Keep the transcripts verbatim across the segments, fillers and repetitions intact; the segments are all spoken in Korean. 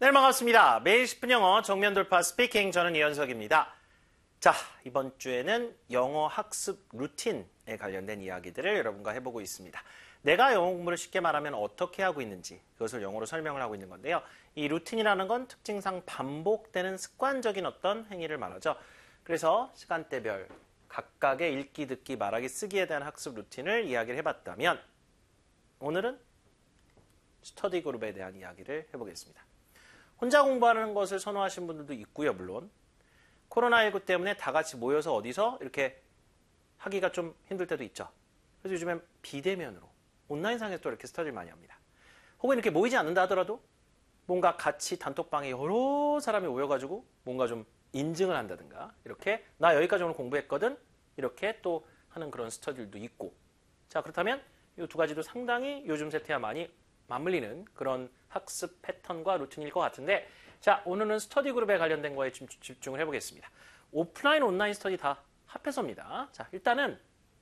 네, 반갑습니다. 매일 십 분 영어 정면 돌파 스피킹, 저는 이현석입니다. 자, 이번 주에는 영어 학습 루틴에 관련된 이야기들을 여러분과 해보고 있습니다. 내가 영어 공부를 쉽게 말하면 어떻게 하고 있는지 그것을 영어로 설명을 하고 있는 건데요. 이 루틴이라는 건 특징상 반복되는 습관적인 어떤 행위를 말하죠. 그래서 시간대별 각각의 읽기, 듣기, 말하기, 쓰기에 대한 학습 루틴을 이야기를 해봤다면 오늘은 스터디 그룹에 대한 이야기를 해보겠습니다. 혼자 공부하는 것을 선호하시는 분들도 있고요, 물론. 코로나십구 때문에 다 같이 모여서 어디서 이렇게 하기가 좀 힘들 때도 있죠. 그래서 요즘엔 비대면으로, 온라인상에서 또 이렇게 스터디를 많이 합니다. 혹은 이렇게 모이지 않는다 하더라도 뭔가 같이 단톡방에 여러 사람이 모여가지고 뭔가 좀 인증을 한다든가, 이렇게 나 여기까지 오늘 공부했거든, 이렇게 또 하는 그런 스터디들도 있고. 자, 그렇다면 이 두 가지도 상당히 요즘 세태와 많이 맞물리는 그런 학습 패턴과 루틴일 것 같은데, 자, 오늘은 스터디 그룹에 관련된 거에 좀 집중을 해보겠습니다. 오프라인, 온라인 스터디 다 합해서입니다. 자, 일단은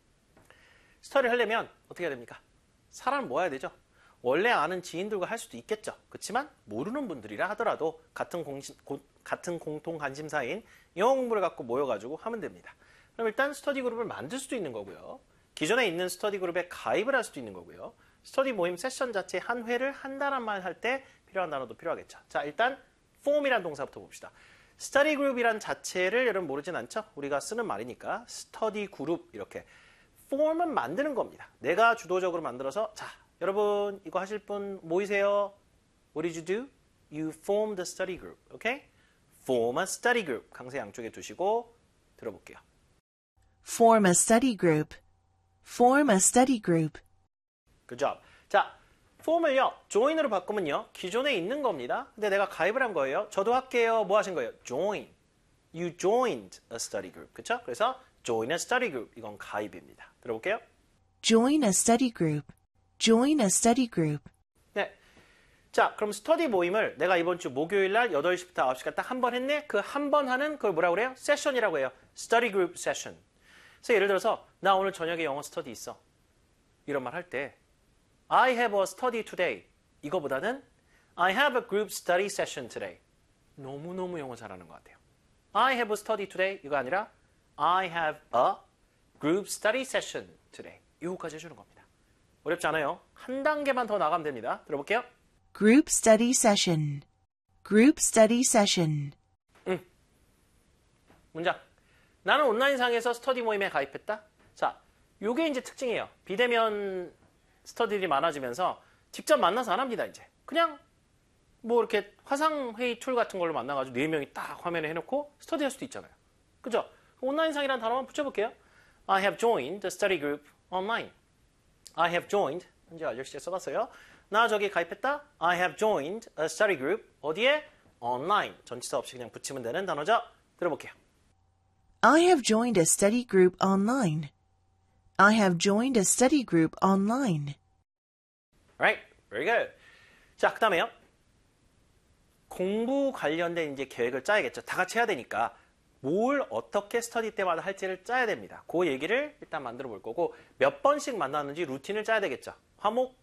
스터디를 하려면 어떻게 해야 됩니까? 사람 모아야 되죠. 원래 아는 지인들과 할 수도 있겠죠. 그렇지만 모르는 분들이라 하더라도 같은, 공신, 고, 같은 공통 관심사인 영어 공부를 갖고 모여가지고 하면 됩니다. 그럼 일단 스터디 그룹을 만들 수도 있는 거고요. 기존에 있는 스터디 그룹에 가입을 할 수도 있는 거고요. 스터디 모임 세션 자체 한 회를 한다란 말 할 때 필요한 단어도 필요하겠죠. 자, 일단 form이라는 동사부터 봅시다. 스터디 그룹이란 자체를 여러분 모르진 않죠? 우리가 쓰는 말이니까 스터디 그룹, 이렇게 form은 만드는 겁니다. 내가 주도적으로 만들어서, 자, 여러분 이거 하실 분 모이세요. What did you do? You formed a study group. Okay? Form a study group. 강세 양쪽에 두시고 들어볼게요. Form a study group. Form a study group. Good job. 자, form을요, join으로 바꾸면요, 기존에 있는 겁니다. 근데 내가 가입을 한 거예요. 저도 할게요. 뭐 하신 거예요? Join. You joined a study group. 그쵸? 그래서 join a study group. 이건 가입입니다. 들어볼게요. Join a study group. Join a study group. 네. 자, 그럼 스터디 모임을 내가 이번 주 목요일 날 여덟 시부터 아홉 시까지 딱 한 번 했네? 그 한 번 하는 그걸 뭐라고 그래요? 세션이라고 해요. study group session. 그래서 예를 들어서 나 오늘 저녁에 영어 스터디 있어. 이런 말 할 때 I have a study today. 이거보다는 I have a group study session today. 너무너무 영어 잘하는 것 같아요. I have a study today. 이거 아니라 I have a group study session today. 이거까지 해주는 겁니다. 어렵지 않아요. 한 단계만 더 나가면 됩니다. 들어볼게요. Group study session. Group study session. 음. 문장. 나는 온라인상에서 스터디 모임에 가입했다. 자, 요게 이제 특징이에요. 비대면 스터디들이 많아지면서 직접 만나서 안 합니다, 이제. 그냥 뭐 이렇게 화상회의 툴 같은 걸로 만나가지고 네 명이 딱 화면에 해놓고 스터디 할 수도 있잖아요. 그죠? 온라인상이라는 단어만 붙여볼게요. I have joined the study group online. I have joined, 현재 완료 시제 써봤어요. 나 저기 가입했다. I have joined a study group. 어디에? online. 전치사 없이 그냥 붙이면 되는 단어죠. 들어볼게요. I have joined a study group online. I have joined a study group online. Right, very good. 자, 그 다음에요. 공부 관련된 이제 계획을 짜야겠죠. 다 같이 해야 되니까 뭘 어떻게 스터디 때마다 할지를 짜야 됩니다. 그 얘기를 일단 만들어 볼 거고, 몇 번씩 만나는지 루틴을 짜야 되겠죠. 화목